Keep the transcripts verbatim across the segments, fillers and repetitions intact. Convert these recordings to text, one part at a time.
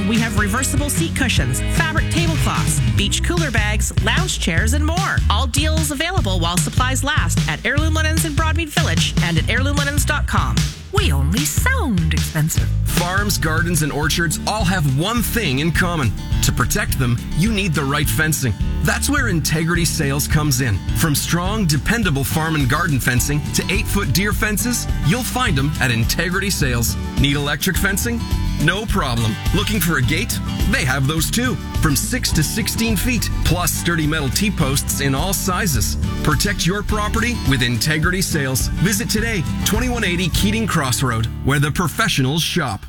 We have reversible seat cushions, fabric tablecloths, beach cooler bags, lounge chairs, and more. All deals available while supplies last at Heirloom Linens in Broadmead Village and at heirloom linens dot com. We only sound expensive. Farms, gardens, and orchards all have one thing in common. To protect them, you need the right fencing. That's where Integrity Sales comes in. From strong, dependable farm and garden fencing to eight-foot deer fences, you'll find them at Integrity Sales. Need electric fencing? No problem. Looking for a gate? They have those too. From six to sixteen feet, plus sturdy metal T-posts in all sizes. Protect your property with Integrity Sales. Visit today, twenty-one eighty Keating Crossroad, where the professionals shop.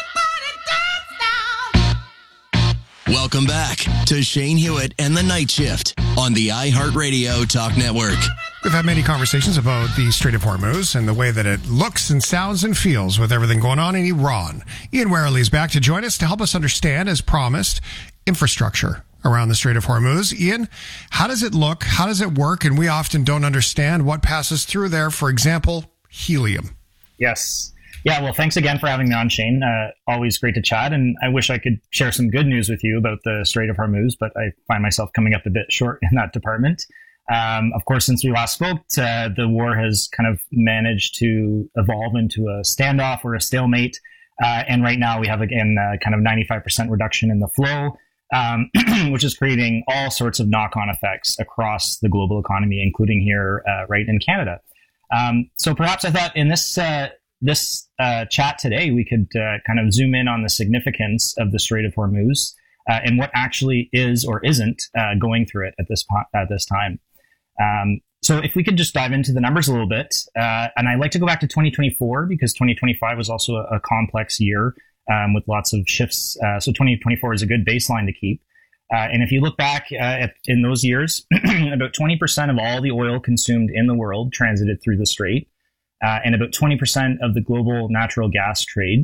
Welcome back to Shane Hewitt and the Night Shift on the iHeartRadio Talk Network. We've had many conversations about the Strait of Hormuz and the way that it looks and sounds and feels with everything going on in Iran. Ian Werley is back to join us to help us understand, as promised, infrastructure around the Strait of Hormuz. Ian, how does it look? How does it work? And we often don't understand what passes through there. For example, helium. Yes. Yeah, well, thanks again for having me on, Shane. Uh, always great to chat. And I wish I could share some good news with you about the Strait of Hormuz, but I find myself coming up a bit short in that department. Um, of course, since we last spoke, uh, the war has kind of managed to evolve into a standoff or a stalemate. Uh, and right now we have, again, uh, kind of ninety-five percent reduction in the flow, um, which is creating all sorts of knock-on effects across the global economy, including here uh, right in Canada. Um, so perhaps I thought in this uh, this uh, chat today, we could uh, kind of zoom in on the significance of the Strait of Hormuz uh, and what actually is or isn't uh, going through it at this po- at this time. Um, so if we could just dive into the numbers a little bit, uh, and I like to go back to twenty twenty-four because twenty twenty-five was also a, a complex year um, with lots of shifts. Uh, so twenty twenty-four is a good baseline to keep. Uh, and if you look back uh, at, in those years, about twenty percent of all the oil consumed in the world transited through the Strait, uh, and about twenty percent of the global natural gas trade.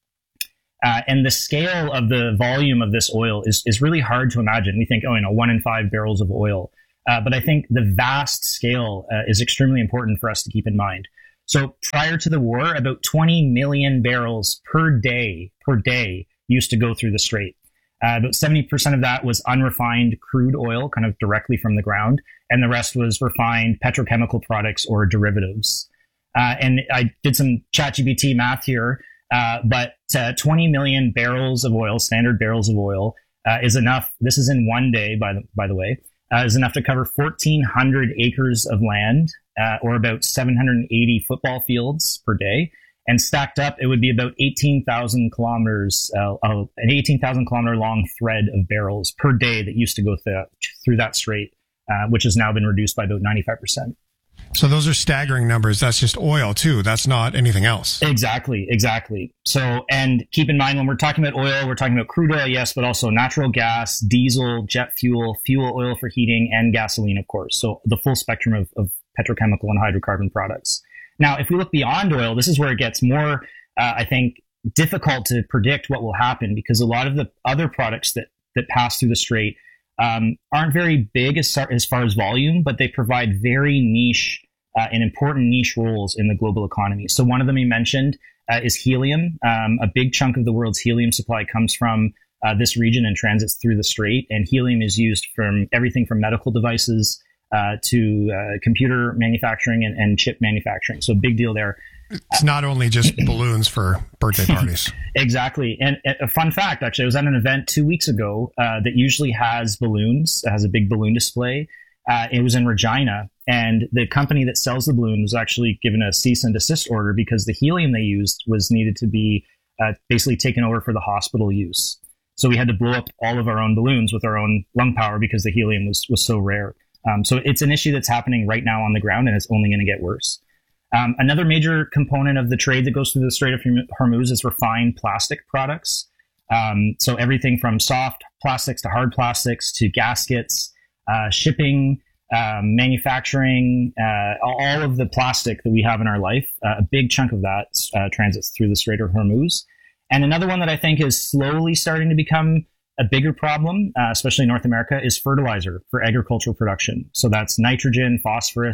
Uh, and the scale of the volume of this oil is, is really hard to imagine. We think, oh, you know, one in five barrels of oil. Uh, but I think the vast scale uh, is extremely important for us to keep in mind. So prior to the war, about twenty million barrels per day, per day used to go through the Strait. Uh, about seventy percent of that was unrefined crude oil, kind of directly from the ground. And the rest was refined petrochemical products or derivatives. Uh, and I did some ChatGPT math here, uh, but uh, twenty million barrels of oil, standard barrels of oil, uh, is enough. This is in one day, by the, by the way. Uh, is enough to cover fourteen hundred acres of land, uh, or about seven hundred eighty football fields per day. And stacked up, it would be about eighteen thousand kilometers, uh, uh, an eighteen thousand kilometer long thread of barrels per day that used to go th- through that strait, uh, which has now been reduced by about ninety-five percent. So those are staggering numbers. That's just oil too. That's not anything else. Exactly, exactly. So, and keep in mind when we're talking about oil, we're talking about crude oil, yes, but also natural gas, diesel, jet fuel, fuel oil for heating, and gasoline, of course. So the full spectrum of, of petrochemical and hydrocarbon products. Now, if we look beyond oil, this is where it gets more, uh, I think, difficult to predict what will happen, because a lot of the other products that, that pass through the Strait um, aren't very big as, as far as volume, but they provide very niche uh, and important niche roles in the global economy. So one of them you mentioned uh, is helium. Um, a big chunk of the world's helium supply comes from uh, this region and transits through the Strait. And helium is used from everything from medical devices uh, to uh, computer manufacturing and, and chip manufacturing. So big deal there. It's not only just balloons for birthday parties. Exactly. And a fun fact, actually, I was at an event two weeks ago uh, that usually has balloons, has a big balloon display. Uh, it was in Regina, and the company that sells the balloon was actually given a cease and desist order because the helium they used was needed to be uh, basically taken over for the hospital use. So we had to blow up all of our own balloons with our own lung power because the helium was, was so rare. Um, so it's an issue that's happening right now on the ground, and it's only going to get worse. Um, another major component of the trade that goes through the Strait of Hormuz is refined plastic products. Um, so everything from soft plastics to hard plastics to gaskets, uh, shipping, um, manufacturing, uh, all of the plastic that we have in our life, uh, a big chunk of that uh, transits through the Strait of Hormuz. And another one that I think is slowly starting to become a bigger problem, uh, especially in North America, is fertilizer for agricultural production. So that's nitrogen, phosphorus,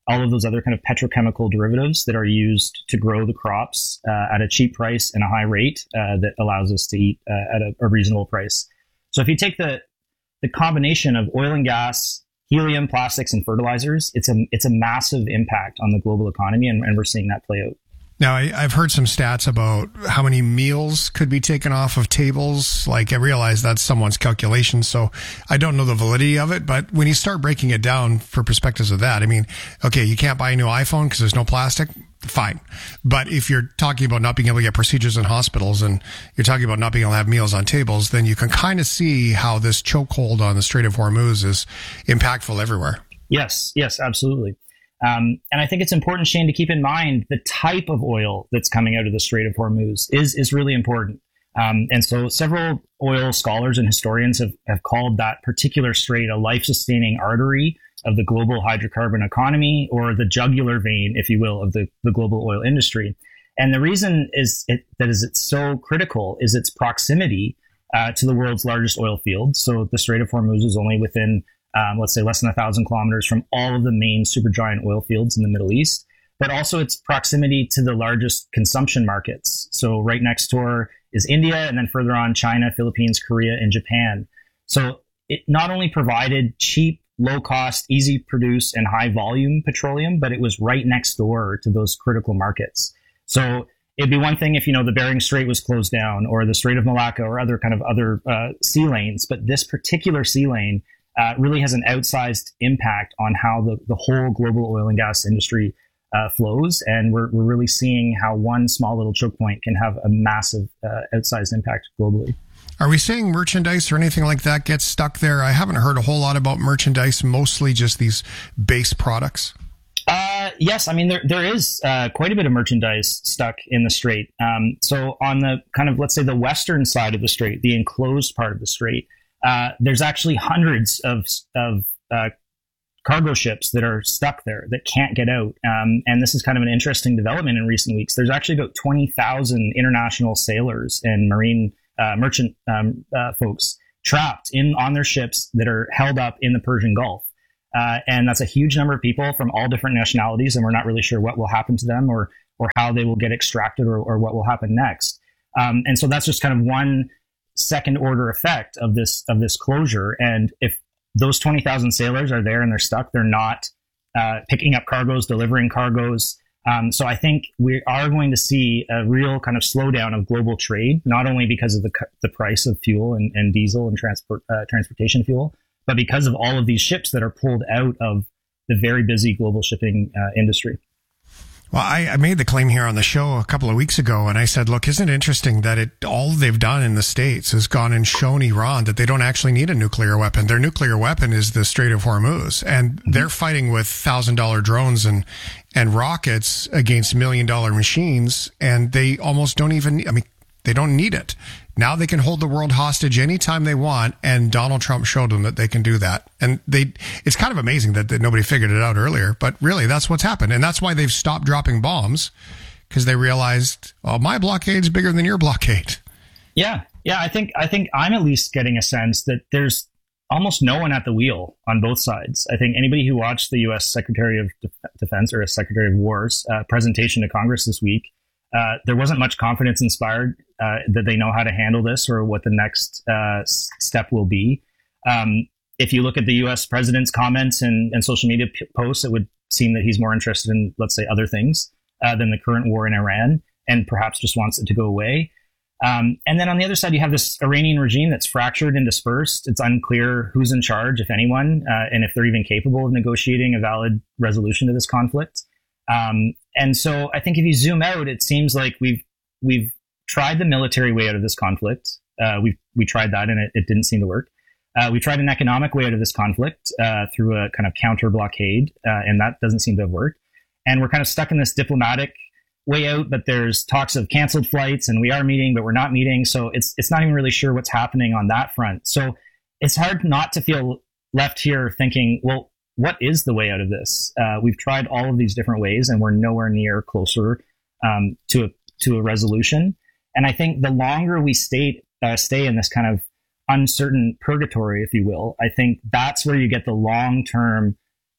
all of those other kind of petrochemical derivatives that are used to grow the crops uh, at a cheap price and a high rate uh, that allows us to eat uh, at a, a reasonable price. So if you take the the combination of oil and gas, helium, plastics, and fertilizers, it's a it's a massive impact on the global economy, and, and we're seeing that play out. Now, I, I've heard some stats about how many meals could be taken off of tables. Like, I realize that's someone's calculation, so I don't know the validity of it. But when you start breaking it down for perspectives of that, I mean, okay, you can't buy a new iPhone because there's no plastic. Fine. But if you're talking about not being able to get procedures in hospitals and you're talking about not being able to have meals on tables, then you can kind of see how this chokehold on the Strait of Hormuz is impactful everywhere. Yes, yes, absolutely. Um, and I think it's important, Shane, to keep in mind the type of oil that's coming out of the Strait of Hormuz is is really important. Um, and so several oil scholars and historians have, have called that particular strait a life-sustaining artery of the global hydrocarbon economy, or the jugular vein, if you will, of the, the global oil industry. And the reason is it, that is it's so critical is its proximity uh, to the world's largest oil field. So the Strait of Hormuz is only within Um, let's say less than a thousand kilometers from all of the main supergiant oil fields in the Middle East, but also its proximity to the largest consumption markets. So right next door is India, and then further on, China, Philippines, Korea, and Japan. So it not only provided cheap, low cost, easy produce, and high volume petroleum, but it was right next door to those critical markets. So it'd be one thing if, you know, the Bering Strait was closed down, or the Strait of Malacca, or other kind of other uh, sea lanes, but this particular sea lane Uh, really has an outsized impact on how the, the whole global oil and gas industry uh, flows. And we're, we're really seeing how one small little choke point can have a massive uh, outsized impact globally. Are we seeing merchandise or anything like that get stuck there? I haven't heard a whole lot about merchandise, mostly just these base products. Uh, yes, I mean, there there is uh, quite a bit of merchandise stuck in the strait. Um, so on the kind of, let's say, the western side of the strait, the enclosed part of the strait, Uh, there's actually hundreds of of uh, cargo ships that are stuck there that can't get out. Um, and this is kind of an interesting development in recent weeks. There's actually about twenty thousand international sailors and marine uh, merchant um, uh, folks trapped in on their ships that are held up in the Persian Gulf. Uh, and that's a huge number of people from all different nationalities, and we're not really sure what will happen to them or or how they will get extracted or, or what will happen next. Um, and so that's just kind of one second order effect of this of this closure. And if those twenty thousand sailors are there and they're stuck, they're not uh, picking up cargoes, delivering cargoes. Um, so I think we are going to see a real kind of slowdown of global trade, not only because of the the price of fuel and, and diesel and transport uh, transportation fuel, but because of all of these ships that are pulled out of the very busy global shipping uh, industry. Well, I, I made the claim here on the show a couple of weeks ago, and I said, look, isn't it interesting that it all they've done in the States has gone and shown Iran that they don't actually need a nuclear weapon. Their nuclear weapon is the Strait of Hormuz, and mm-hmm. they're fighting with one thousand dollars drones and, and rockets against million dollar machines, and they almost don't even, I mean, they don't need it. Now they can hold the world hostage anytime they want, and Donald Trump showed them that they can do that. And they, it's kind of amazing that, that nobody figured it out earlier, but really that's what's happened. And that's why they've stopped dropping bombs, because they realized, oh, my blockade's bigger than your blockade. Yeah. Yeah. I think, I think I'm at least getting a sense that there's almost no one at the wheel on both sides. I think anybody who watched the U S Secretary of Defense or Secretary of War's uh, presentation to Congress this week, Uh, there wasn't much confidence inspired uh, that they know how to handle this or what the next uh, s- step will be. Um, if you look at the U S president's comments and, and social media p- posts, it would seem that he's more interested in, let's say, other things uh, than the current war in Iran, and perhaps just wants it to go away. Um, and then on the other side, you have this Iranian regime that's fractured and dispersed. It's unclear who's in charge, if anyone, uh, and if they're even capable of negotiating a valid resolution to this conflict. Um, and so I think if you zoom out, it seems like we've we've tried the military way out of this conflict. Uh, we we tried that and it, it didn't seem to work. Uh, we tried an economic way out of this conflict uh, through a kind of counter blockade, uh, and that doesn't seem to have worked. And we're kind of stuck in this diplomatic way out, but there's talks of canceled flights, and we are meeting, but we're not meeting. So it's it's not even really sure what's happening on that front. So it's hard not to feel left here thinking, well, what is the way out of this? Uh, we've tried all of these different ways, and we're nowhere near closer um, to a to a resolution. And I think the longer we stay uh, stay in this kind of uncertain purgatory, if you will, I think that's where you get the long term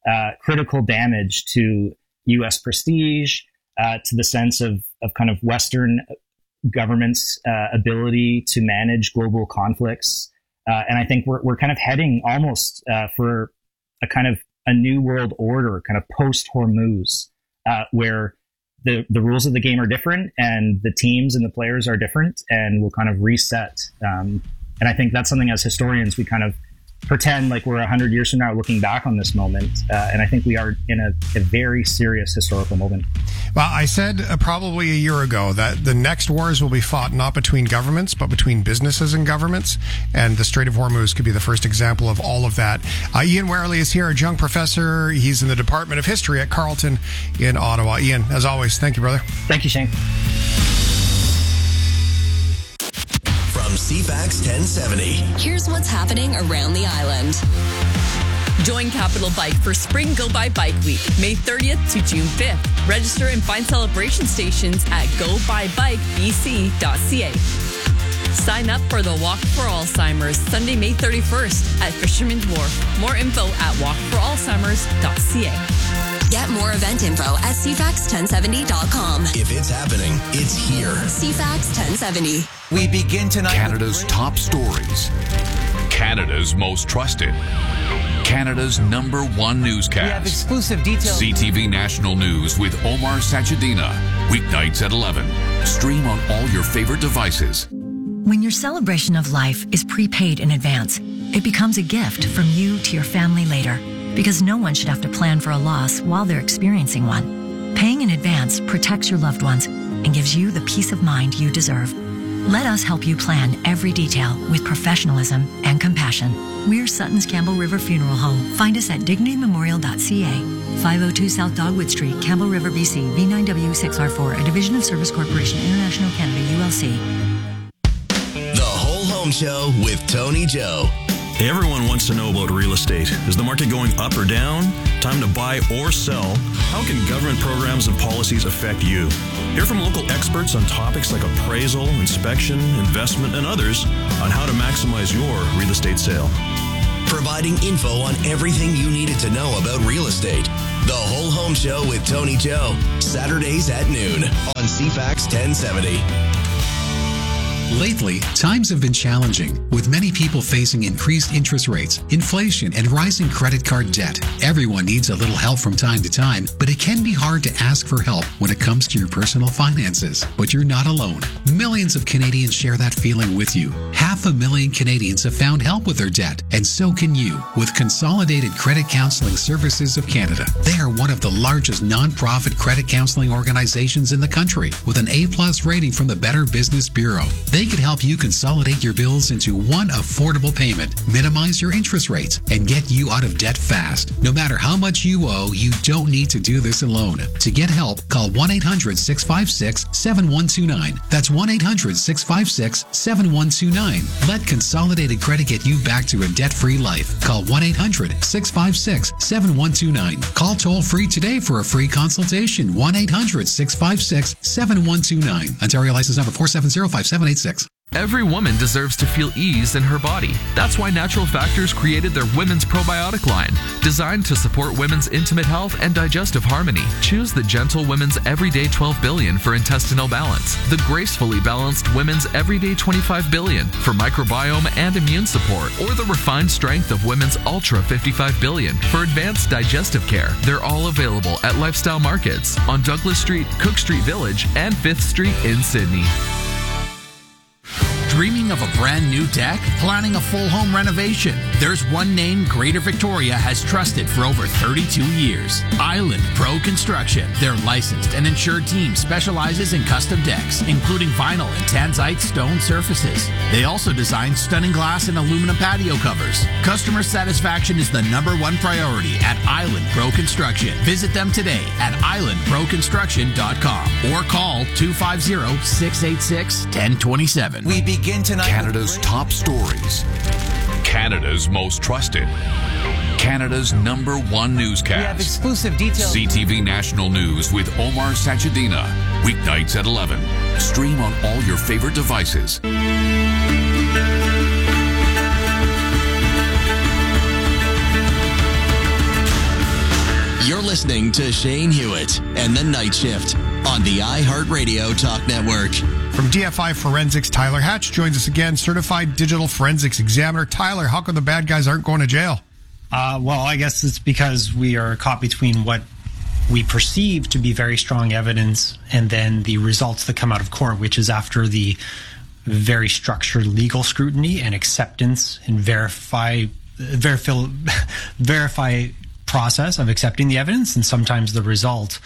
uh, critical damage to U S prestige, uh, to the sense of, of kind of Western governments' uh, ability to manage global conflicts. Uh, and I think we're we're kind of heading almost uh, for a kind of a new world order, kind of post-Hormuz, uh, where the, the rules of the game are different and the teams and the players are different, and we'll kind of reset. Um, and I think that's something as historians we kind of pretend like we're one hundred years from now looking back on this moment. Uh, and I think we are in a, a very serious historical moment. Well, I said uh, probably a year ago that the next wars will be fought not between governments, but between businesses and governments. And the Strait of Hormuz could be the first example of all of that. Uh, Ian Werley is here, a young professor. He's in the Department of History at Carleton in Ottawa. Ian, as always, thank you, brother. Thank you, Shane. From C FAX ten seventy. Here's what's happening around the island. Join Capital Bike for Spring Go By Bike Week, May thirtieth to June fifth. Register and find celebration stations at go by bike b c dot c a. Sign up for the Walk for Alzheimer's Sunday, May thirty-first at Fisherman's Wharf. More info at walk for alzheimers dot c a. Get more event info at c fax ten seventy dot com. If it's happening, it's here. C FAX ten seventy. We begin tonight. Canada's top stories. Canada's most trusted. Canada's number one newscast. We have exclusive details. C T V National News with Omar Sachedina. Weeknights at eleven. Stream on all your favorite devices. When your celebration of life is prepaid in advance, it becomes a gift from you to your family later, because no one should have to plan for a loss while they're experiencing one. Paying in advance protects your loved ones and gives you the peace of mind you deserve. Let us help you plan every detail with professionalism and compassion. We're Sutton's Campbell River Funeral Home. Find us at dignity memorial dot c a. five oh two South Dogwood Street, Campbell River, B C, V nine W six R four, a division of Service Corporation International Canada, U L C. The Whole Home Show with Tony Joe. Everyone wants to know about real estate. Is the market going up or down? Time to buy or sell? How can government programs and policies affect you? Hear from local experts on topics like appraisal, inspection, investment, and others on how to maximize your real estate sale. Providing info on everything you needed to know about real estate. The Whole Home Show with Tony Joe. Saturdays at noon on C FAX ten seventy. Lately, times have been challenging, with many people facing increased interest rates, inflation, and rising credit card debt. Everyone needs a little help from time to time, but it can be hard to ask for help when it comes to your personal finances. But you're not alone. Millions of Canadians share that feeling with you. Half a million Canadians have found help with their debt, and so can you with Consolidated Credit Counseling Services of Canada. They are one of the largest non-profit credit counseling organizations in the country, with an A-plus rating from the Better Business Bureau. They can help you consolidate your bills into one affordable payment, minimize your interest rates, and get you out of debt fast. No matter how much you owe, you don't need to do this alone. To get help, call one eight hundred six five six seven one two nine. That's one eight hundred six five six seven one two nine. Let Consolidated Credit get you back to a debt-free life. Call one eight hundred six five six seven one two nine. Call toll-free today for a free consultation. one eight hundred six five six seven one two nine. Ontario license number four seven zero five seven eight six. Every woman deserves to feel ease in her body. That's why Natural Factors created their Women's Probiotic line, designed to support women's intimate health and digestive harmony. Choose the Gentle Women's Everyday twelve billion for intestinal balance, the Gracefully Balanced Women's Everyday twenty-five billion for microbiome and immune support, or the Refined Strength of Women's Ultra fifty-five billion for advanced digestive care. They're all available at Lifestyle Markets on Douglas Street, Cook Street Village, and fifth Street in Sydney. Dreaming of a brand new deck? Planning a full home renovation? There's one name Greater Victoria has trusted for over thirty-two years. Island Pro Construction. Their licensed and insured team specializes in custom decks, including vinyl and tanzite stone surfaces. They also design stunning glass and aluminum patio covers. Customer satisfaction is the number one priority at Island Pro Construction. Visit them today at island pro construction dot com or call two five zero, six eight six, one zero two seven. We begin tonight. Canada's top stories. Canada's most trusted. Canada's number one newscast. We have exclusive details. C T V National News with Omar Sachedina. Weeknights at eleven. Stream on all your favorite devices. listening to Shane Hewitt and the Night Shift on the iHeartRadio Talk Network. From D F I Forensics, Tyler Hatch joins us again, certified digital forensics examiner. Tyler, how come the bad guys aren't going to jail? Uh, well, I guess it's because we are caught between what we perceive to be very strong evidence and then the results that come out of court, which is after the very structured legal scrutiny and acceptance and verify verify, verify process of accepting the evidence. And sometimes the result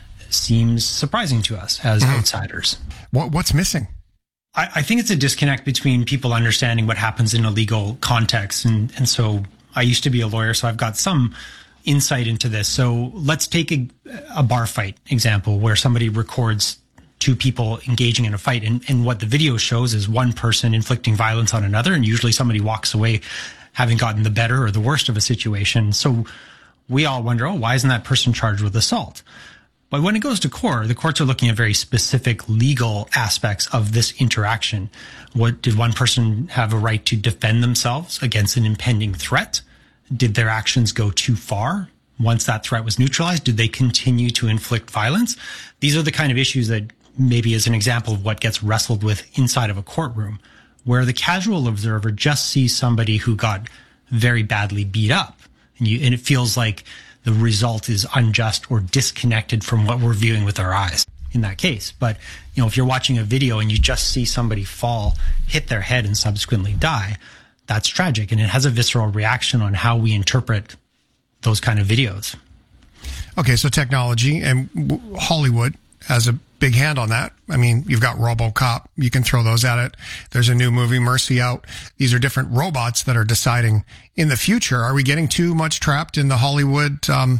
seems surprising to us as mm-hmm. outsiders. What, what's missing? I, I think it's a disconnect between people understanding what happens in a legal context. And, and so I used to be a lawyer, so I've got some insight into this. So let's take a, a bar fight example where somebody records two people engaging in a fight. And, and what the video shows is one person inflicting violence on another. And usually somebody walks away having gotten the better or the worst of a situation. So we all wonder, oh, why isn't that person charged with assault? But when it goes to court, the courts are looking at very specific legal aspects of this interaction. What did one person have a right to defend themselves against an impending threat? Did their actions go too far? Once that threat was neutralized, did they continue to inflict violence? These are the kind of issues that maybe is an example of what gets wrestled with inside of a courtroom, where the casual observer just sees somebody who got very badly beat up. And, you, and it feels like the result is unjust or disconnected from what we're viewing with our eyes in that case. But, you know, if you're watching a video and you just see somebody fall, hit their head and subsequently die, that's tragic. And it has a visceral reaction on how we interpret those kind of videos. Okay, so technology and Hollywood has a big hand on that. I mean, you've got RoboCop. You can throw those at it. There's a new movie, Mercy, out. These are different robots that are deciding in the future. Are we getting too much trapped in the Hollywood, um,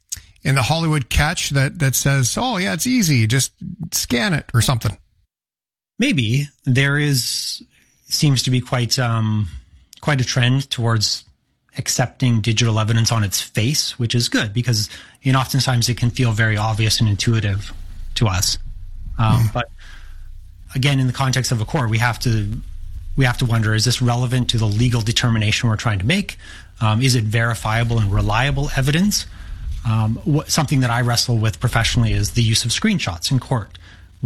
in the Hollywood catch that, that says, oh yeah, it's easy. Just scan it or something? Maybe there is, seems to be quite, um, quite a trend towards accepting digital evidence on its face, which is good because, you know, oftentimes it can feel very obvious and intuitive to us. Um, mm. But again, in the context of a court, we have to, we have to wonder, is this relevant to the legal determination we're trying to make? Um, is it verifiable and reliable evidence? Um, what, something that I wrestle with professionally is the use of screenshots in court.